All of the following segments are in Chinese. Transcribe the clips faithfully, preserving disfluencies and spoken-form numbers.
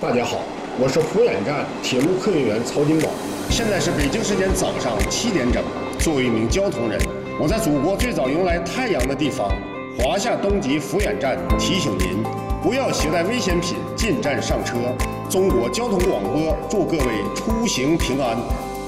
大家好，我是福远站铁路客运员曹金宝。现在是北京时间早上七点整。作为一名交通人，我在祖国最早迎来太阳的地方华夏东极福远站提醒您，不要携带危险品进站上车。中国交通广播祝各位出行平安。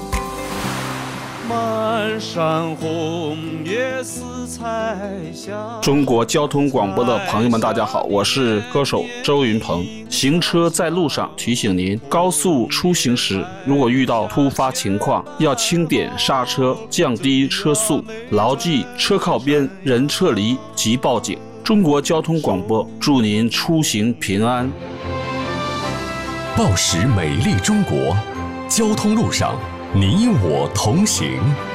满山红叶似彩霞。 中国交通广播的朋友们，大家好，我是歌手周云鹏。行车在路上，提醒您，高速出行时，如果遇到突发情况，要轻点刹车，降低车速，牢记车靠边，人撤离即报警。中国交通广播祝您出行平安。 报时美丽中国，交通路上你我同行。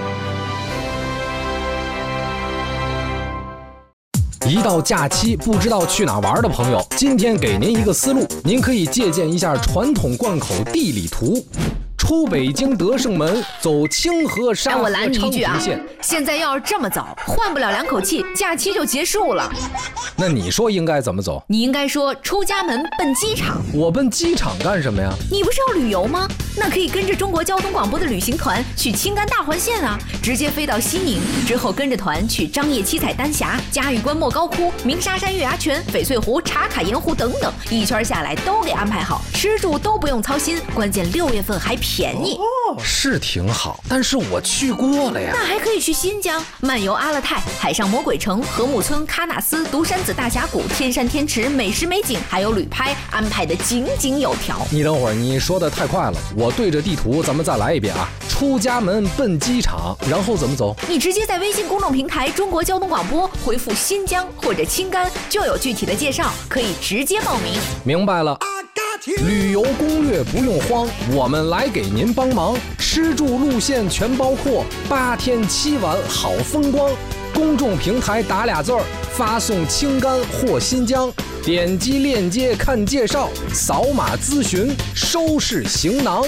一到假期不知道去哪玩的朋友，今天给您一个思路，您可以借鉴一下传统贯口地理图。出北京德胜门，走清河沙河昌平线。 现在要是这么走，换不了两口气，假期就结束了。 那你说应该怎么走？ 你应该说出家门奔机场。 我奔机场干什么呀？ 你不是要旅游吗？那可以跟着中国交通广播的旅行团去青甘大环线啊，直接飞到西宁，之后跟着团去张掖七彩丹霞、嘉峪关莫高窟、鸣沙山月牙泉、翡翠湖、茶卡盐湖等等，一圈下来都给安排好，吃住都不用操心，关键六月份还便宜。 哦，是挺好，但是我去过了呀。 那还可以去新疆漫游阿勒泰、海上魔鬼城、禾木村、喀纳斯、独山子大峡谷、天山天池，美食美景还有旅拍，安排的井井有条。 你等会儿，你说的太快了，我对着地图咱们再来一遍啊。出家门奔机场，然后怎么走？ 你直接在微信公众平台中国交通广播回复新疆或者青甘，就有具体的介绍，可以直接报名。 明白了。旅游攻略不用慌，我们来给您帮忙，吃住路线全包括，八天七晚好风光。公众平台打俩字儿，发送青甘或新疆，点击链接看介绍，扫码咨询，收拾行囊。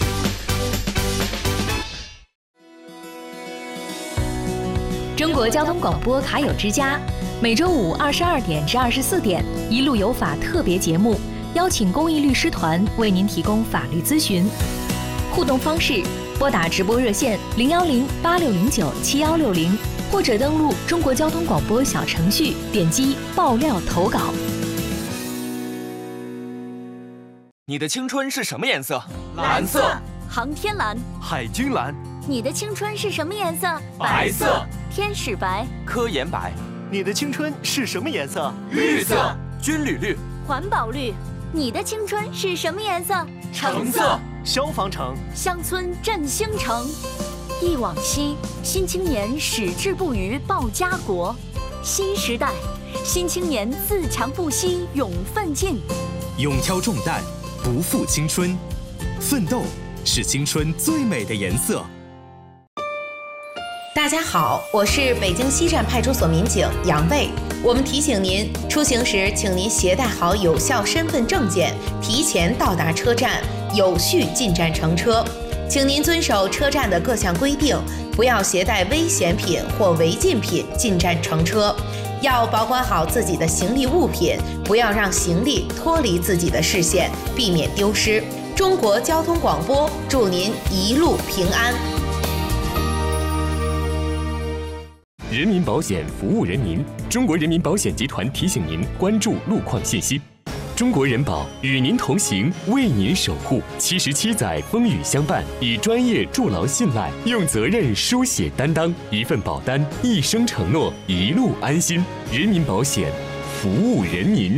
中国交通广播卡友之家，每周五二十二点至二十四点，一路有法特别节目。邀请公益律师团为您提供法律咨询。互动方式：拨打直播热线零幺零八六零九七幺六零，或者登录中国交通广播小程序，点击爆料投稿。 你的青春是什么颜色？ 蓝色。 航天蓝。 海军蓝。 你的青春是什么颜色？ 白色。 天使白。 科研白。 你的青春是什么颜色？ 绿色。 军旅绿。 环保绿。你的青春是什么颜色？ 橙色。 消防橙。 乡村振兴城。忆往昔，新青年矢志不渝报家国。新时代，新青年自强不息勇奋进。 勇挑重担，不负青春。奋斗是青春最美的颜色。 大家好，我是北京西站派出所民警杨卫。我们提醒您，出行时请您携带好有效身份证件，提前到达车站，有序进站乘车。请您遵守车站的各项规定，不要携带危险品或违禁品进站乘车。要保管好自己的行李物品，不要让行李脱离自己的视线，避免丢失。中国交通广播祝您一路平安。 人民保险服务人民，中国人民保险集团提醒您关注路况信息。中国人保与您同行，为您守护。七十七载风雨相伴，以专业筑牢信赖，用责任书写担当。一份保单，一生承诺，一路安心。人民保险，服务人民。